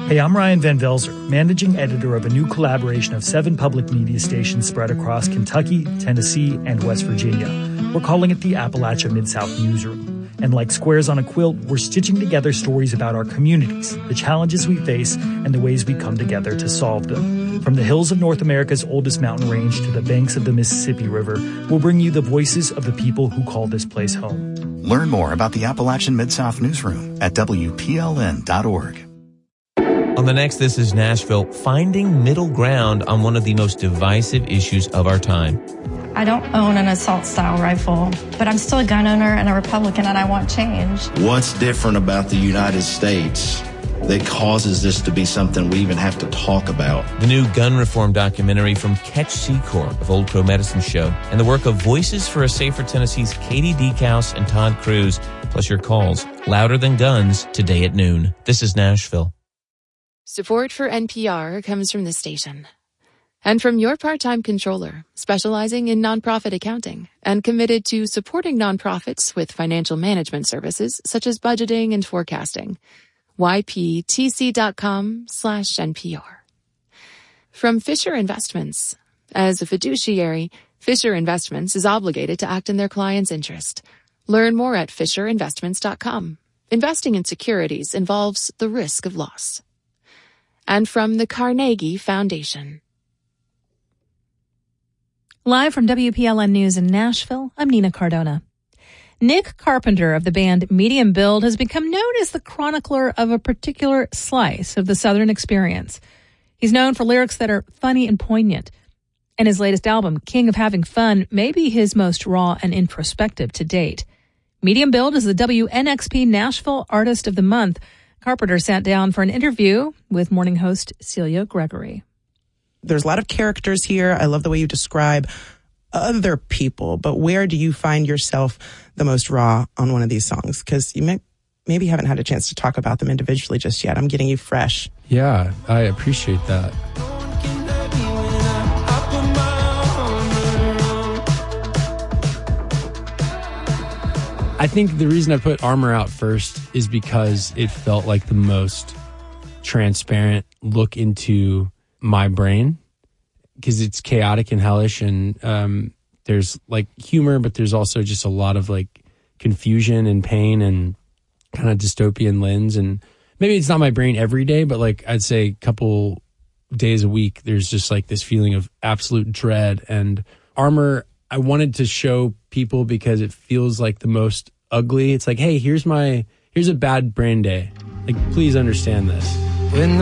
Hey, I'm Ryan Van Velzer, managing editor of a new collaboration of 7 public media stations spread across Kentucky, Tennessee, and West Virginia. We're calling it the Appalachia Mid-South Newsroom. And like squares on a quilt, we're stitching together stories about our communities, the challenges we face, and the ways we come together to solve them. From the hills of North America's oldest mountain range to the banks of the Mississippi River, we'll bring you the voices of the people who call this place home. Learn more about the Appalachian Mid-South Newsroom at WPLN.org. On the next This is Nashville, finding middle ground on one of the most divisive issues of our time. I don't own an assault-style rifle, but I'm still a gun owner and a Republican, and I want change. What's different about the United States that causes this to be something we even have to talk about? The new gun reform documentary from Catch Secor of Old Crow Medicine Show, and the work of Voices for a Safer Tennessee's Katie Deekhouse and Todd Cruz, plus your calls, louder than guns, today at noon. This is Nashville. Support for NPR comes from this station and from your part-time controller, specializing in nonprofit accounting and committed to supporting nonprofits with financial management services such as budgeting and forecasting. yptc.com/NPR. From Fisher Investments. As a fiduciary, Fisher Investments is obligated to act in their client's interest. Learn more at FisherInvestments.com. Investing in securities involves the risk of loss. And from the Carnegie Foundation. Live from WPLN News in Nashville, I'm Nina Cardona. Nick Carpenter of the band Medium Build has become known as the chronicler of a particular slice of the Southern experience. He's known for lyrics that are funny and poignant. And his latest album, King of Having Fun, may be his most raw and introspective to date. Medium Build is the WNXP Nashville Artist of the Month. Carpenter sat down for an interview with morning host Celia Gregory. There's a lot of characters here. I love the way you describe other people, but where do you find yourself the most raw on one of these songs? Because you maybe haven't had a chance to talk about them individually just yet. I'm getting you fresh. Yeah, I appreciate that. I think the reason I put Armor out first is because it felt like the most transparent look into my brain, because it's chaotic and hellish, and there's like humor, but there's also just a lot of like confusion and pain and kind of dystopian lens. And maybe it's not my brain every day, but like I'd say a couple days a week, there's just like this feeling of absolute dread. And Armor, I wanted to show people because it feels like the most ugly. It's like, hey, here's a bad brain day. Like, please understand this. When the